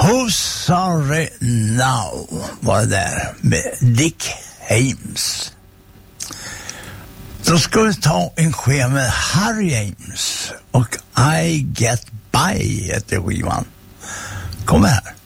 Who's Sorry Now var det där med Dick Haymes. Då ska vi ta en skiva med Harry James och I Get By heter skivan. Kom här.